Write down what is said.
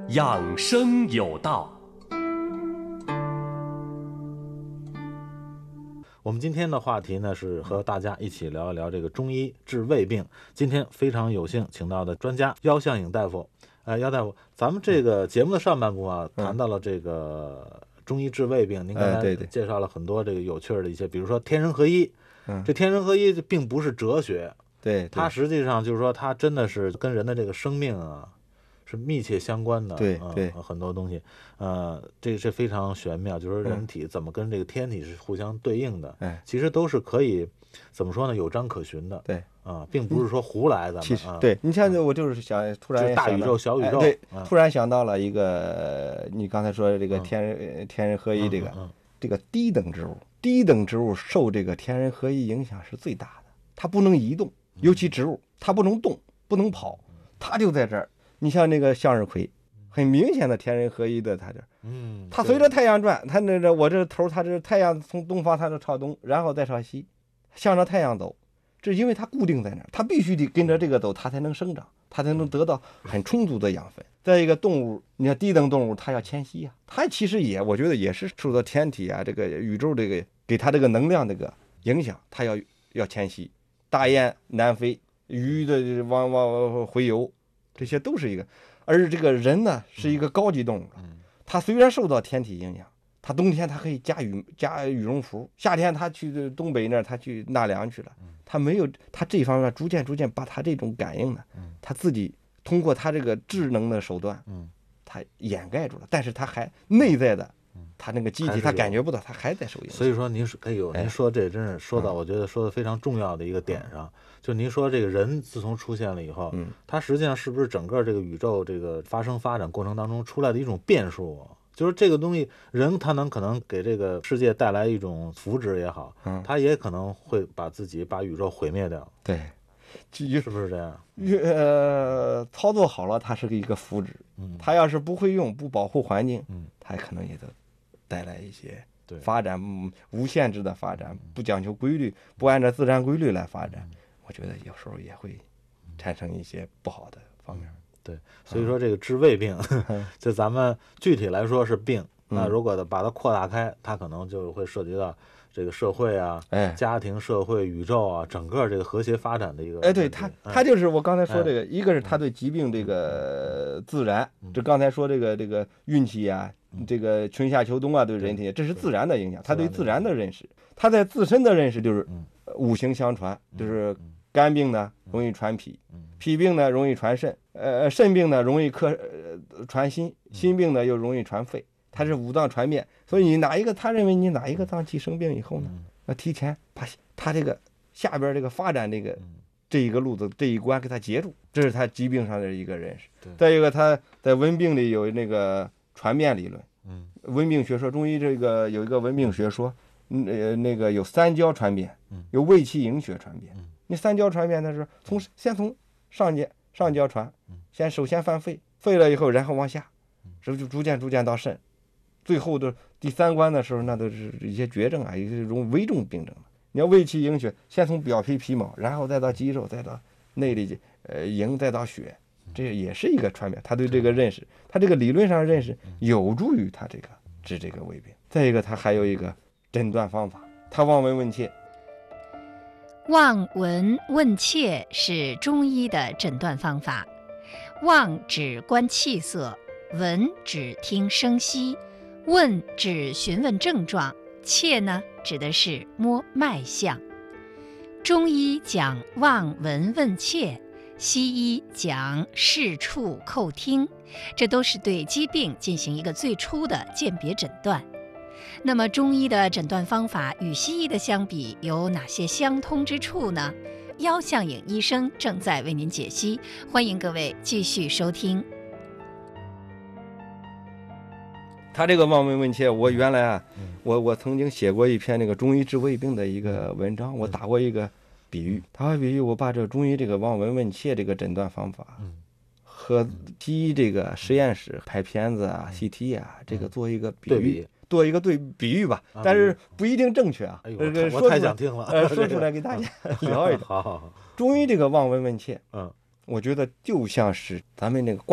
养生有道。 我们今天的话题呢是和大家一起聊一聊这个中医治胃病。今天非常有幸请到的专家姚向颖大夫。姚大夫，咱们这个节目的上半部啊，谈到了这个中医治胃病。您刚才介绍了很多这个有趣的一些，比如说天人合一。这天人合一并不是哲学， 对， 它实际上就是说，它真的是跟人的这个生命啊是密切相关的。 对， 很多东西，这个是非常玄妙，就是说人体怎么跟这个天体是互相对应的，其实都是可以怎么说呢，有章可循的。 对。 并不是说胡来的。 其实对，你像我就是想突然大宇宙小宇宙， 对，突然想到了一个，你刚才说的这个天人合一，这个低等植物受这个天人合一影响是最大的，它不能移动，尤其植物它不能动不能跑，它就在这儿。你像那个向日葵，很明显的天人合一的，它这它随着太阳转，它我这头，它这太阳从东方它就朝东，然后再朝西，向着太阳走。这因为它固定在那儿，它必须得跟着这个走，它才能生长，它才能得到很充足的养分。再一个动物，你看低等动物，它要迁徙啊，它其实我觉得也是受到天体啊，这个宇宙这个给它这个能量这个影响，它要迁徙。大雁南飞，鱼的往回游，这些都是一个。而这个人呢，是一个高级动物，它虽然受到天体影响，他冬天他可以加羽绒服，夏天他去东北那儿他去纳凉去了，他没有，他这方面逐渐把他这种感应呢，他自己通过他这个智能的手段，他掩盖住了，但是他还内在的，他那个机体他感觉不到，他还在受影响。 所以说您说这真是说到我觉得说的非常重要的一个点上，就您说这个人自从出现了以后，他实际上是不是整个这个宇宙这个发展过程当中出来的一种变数啊？就是这个东西，人他可能给这个世界带来一种福祉也好，他也可能会把宇宙毁灭掉。 对， 是不是这样？ 操作好了，它是一个福祉。他要是不会用，不保护环境，他可能也都带来一些发展无限制的发展，不讲究规律，不按照自然规律来发展，我觉得有时候也会产生一些不好的方面。 对，所以说这个治胃病，就咱们具体来说是病，那如果把它扩大开，它可能就会涉及到这个社会啊、家庭、社会、宇宙啊，整个这个和谐发展的一个。 对，它就是我刚才说这个，一个是它对疾病这个自然，这刚才说这个运气啊，这个春夏秋冬啊，对人体这是自然的影响，它对自然的认识，它在自身的认识就是五行相传，就是肝病呢容易传脾，脾病呢容易传肾，肾病呢容易传心，心病呢又容易传肺，它是五脏传遍。所以他认为你哪一个脏器生病以后呢，那提前把他这个下边这个发展这一个路子这一关给他截住，这是他疾病上的一个认识。再一个，他在温病里有那个传变理论，温病学说，中医这个有一个温病学说，那个有三焦传变，有卫气营血传变。你三焦传变，它是先从上焦传，首先犯肺了以后，然后往下，是不是就逐渐到肾，最后的第三关的时候，那都是一些绝症啊，一些危重病症了。你要卫气营血，先从表皮毛，然后再到肌肉，再到内里营，再到血，这也是一个传变。他对这个认识，他这个理论上认识有助于他这个治这个胃病。再一个，他还有一个诊断方法，他望闻问切。 望闻问切是中医的诊断方法。望指观气色，闻指听声息，问指询问症状，切呢指的是摸脉象。中医讲望闻问切，西医讲视触叩听，这都是对疾病进行一个最初的鉴别诊断。那么中医的诊断方法与西医的相比有哪些相通之处呢？姚向颖医生正在为您解析，欢迎各位继续收听。 他这个望闻问切，我原来我曾经写过一篇那个中医治胃病的一个文章，我打过一个比喻，我把这中医这个望闻问切这个诊断方法，和西医这个实验室拍片子啊、CT 啊，这个做一个比喻。做一个比喻吧，但是不一定正确啊。 我太想听了， 说出来给大家聊一聊。 好。 中医这个望闻问切，我觉得就像是咱们那个